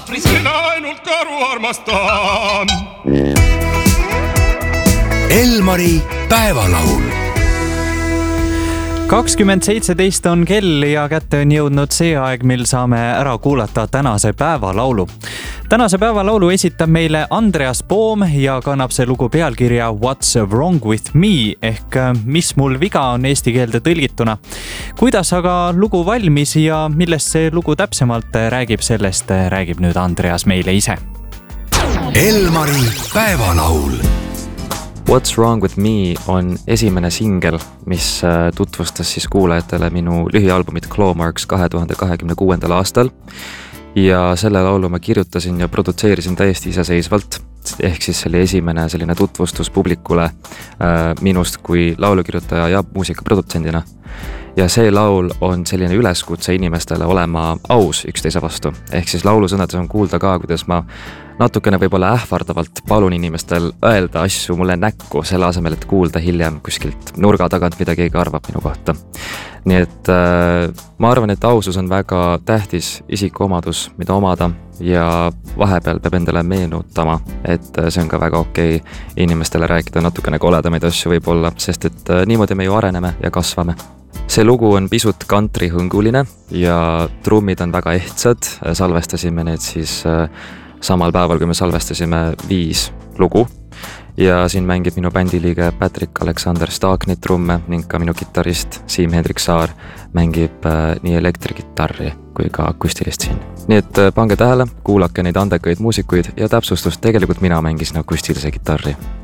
Minä ainult karu armastan. Elmari päevalaul. 20:17 on kell ja kätte on jõudnud see aeg, mil saame ära kuulata tänase päevalaulu. Tänase päevalaulu esitab meile Andreas Poom ja kannab see lugu pealkirja What's wrong with me ehk mis mul viga on eesti keelde tõlgituna. Kuidas aga lugu valmis ja millest see lugu täpsemalt räägib, sellest räägib nüüd Andreas meile ise. Elmari päevalaul. What's Wrong With Me on esimene singel, mis tutvustas siis kuulajatele minu lühialbumit Clawmarks 2026. aastal. Ja selle laulu ma kirjutasin ja produtseerisin täiesti iseseisvalt. Ehk siis see oli esimene selline tutvustus publikule minust kui laulukirjutaja ja muusikaprodutsendina. Ja see laul on selline üleskutse inimestele olema aus üksteise vastu. Ehk siis laulusõnades on kuulda ka, kuidas ma natukene võib-olla ähvardavalt palun inimestel öelda asju mulle näkku, selle asemel, et kuulda hiljem kuskilt nurga tagant, mida keegi arvab minu kohta. Nii et ma arvan, et ausus on väga tähtis isikuomadus, mida omada ja vahepeal peab endale meenutama, et see on ka väga okei inimestele rääkida natukene koledamaid asju võib-olla, sest et niimoodi me ju areneme ja kasvame. See lugu on pisut kantrihõnguline ja trummid on väga ehtsad, salvestasime need siis samal päeval, kui me salvestasime 5 lugu ja siin mängib minu bändiliige Patrick Alexander Staaknit trumme ning ka minu kitarrist Siim Hendrik Saar mängib nii elektrikitarri kui ka akustilist siin. Nii et pange tähele, kuulake neid andekaid muusikuid ja täpsustust, tegelikult mina mängisin akustilise kitarri.